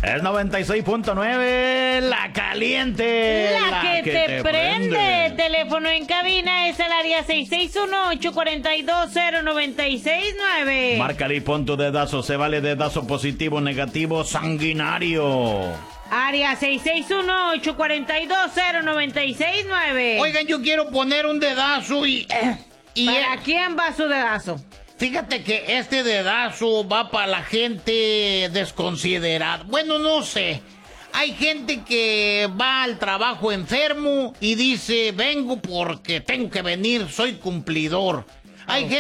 Es 96.9, la caliente. La que te prende. Teléfono en cabina es el área 661-842-0969. Márcale y pon tu dedazo. Se vale dedazo positivo, negativo, sanguinario. Área 661-842-0969. Oigan, yo quiero poner un dedazo y ¿Para quién va su dedazo? fíjate que este dedazo va para la gente desconsiderada. Bueno, no sé. Hay gente que va al trabajo enfermo y dice, vengo porque tengo que venir, soy cumplidor. Hay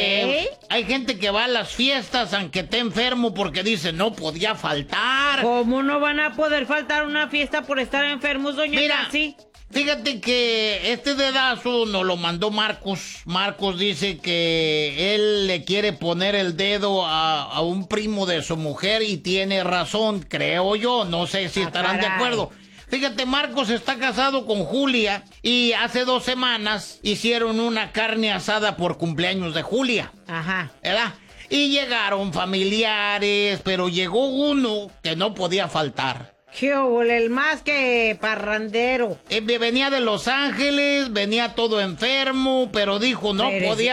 gente que va a las fiestas aunque esté enfermo porque dice, no podía faltar. ¿Cómo no van a poder faltar a una fiesta por estar enfermos, doña Mira, Nancy? fíjate que este dedazo nos lo mandó Marcos. Marcos dice que él le quiere poner el dedo a un primo de su mujer y tiene razón, creo yo. No sé si estarán de acuerdo. Fíjate, Marcos está casado con Julia y hace 2 semanas hicieron una carne asada por cumpleaños de Julia. Ajá. ¿Verdad? Y llegaron familiares, pero llegó uno que no podía faltar. ¿Qué ole? El más que parrandero. Venía de Los Ángeles, venía todo enfermo, pero dijo no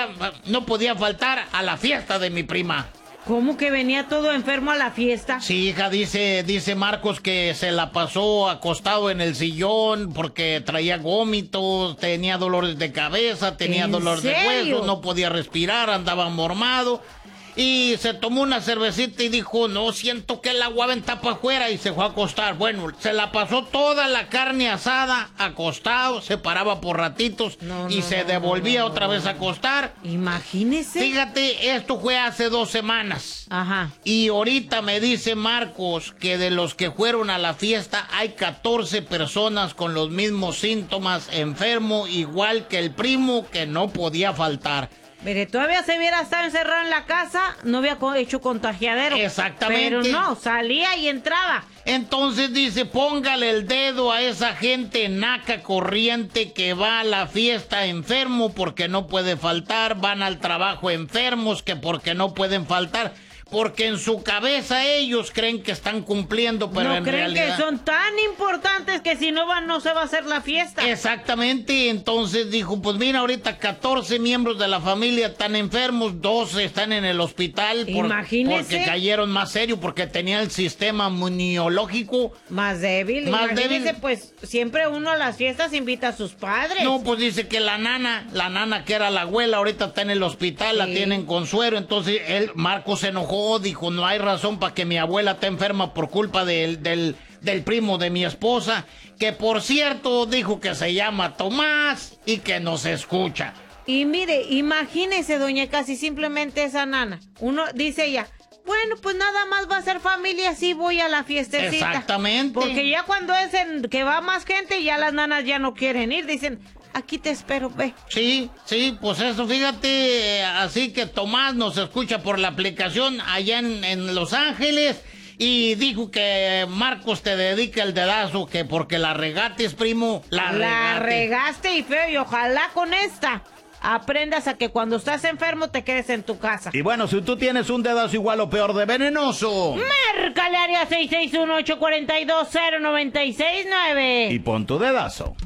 podía faltar a la fiesta de mi prima. ¿Cómo que venía todo enfermo a la fiesta? Sí, hija, dice Marcos que se la pasó acostado en el sillón porque traía vómitos, tenía dolores de cabeza, tenía dolor de huesos, no podía respirar, andaba mormado. Y se tomó una cervecita y dijo, no, siento que el agua venta para afuera, y se fue a acostar. Bueno, se la pasó toda la carne asada acostado, se paraba por ratitos y se devolvía otra vez a acostar. Imagínese. Fíjate, esto fue hace 2 semanas. Ajá. Y ahorita me dice Marcos que de los que fueron a la fiesta hay 14 personas con los mismos síntomas, enfermo, igual que el primo que no podía faltar. Mire, todavía se hubiera estado encerrado en la casa, no había hecho contagiadero. Exactamente. Pero no, salía y entraba. Entonces dice, póngale el dedo a esa gente naca corriente que va a la fiesta enfermo porque no puede faltar, van al trabajo enfermos que porque no pueden faltar. Porque en su cabeza ellos creen que están cumpliendo, pero no en creen realidad... que son tan importantes que si no van no se va a hacer la fiesta. Exactamente, entonces dijo, pues mira, ahorita 14 miembros de la familia están enfermos, 12 están en el hospital porque cayeron más serio, porque tenían el sistema inmunológico más débil. Imagínese, pues siempre uno a las fiestas invita a sus padres. No, pues dice que la nana que era la abuela, ahorita está en el hospital, la tienen con suero, entonces Marco se enojó. Dijo, no hay razón para que mi abuela esté enferma por culpa del primo de mi esposa, que por cierto dijo que se llama Tomás y que nos escucha. Y mire, imagínese, doña Casi, simplemente esa nana. Uno dice ya, bueno, pues nada más va a ser familia si voy a la fiestecita. Exactamente. Porque ya cuando es que va más gente, ya las nanas ya no quieren ir, dicen... Aquí te espero, ve. Sí, pues eso, fíjate, así que Tomás nos escucha por la aplicación allá en Los Ángeles y dijo que Marcos te dedica el dedazo, que porque la regates, primo, la regaste y feo, y ojalá con esta aprendas a que cuando estás enfermo te quedes en tu casa. Y bueno, si tú tienes un dedazo igual o peor de venenoso, márcale área 661-842-0969 y pon tu dedazo.